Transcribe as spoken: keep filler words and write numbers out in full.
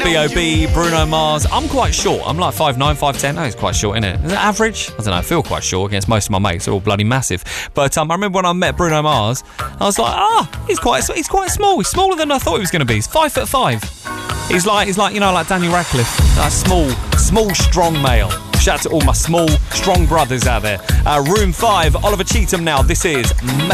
B O B, Bruno Mars. I'm quite short. I'm like five nine, five ten. No, it's quite short, isn't it? Is it average? I don't know. I feel quite short against most of my mates. They're all bloody massive. But um, I remember when I met Bruno Mars, I was like, ah, he's quite he's quite small. He's smaller than I thought he was going to be. He's five foot five. He's like, he's like, you know, like Daniel Radcliffe. Like small, small, strong male. Shout out to all my small, strong brothers out there. Uh, room five, Oliver Cheetham now. This is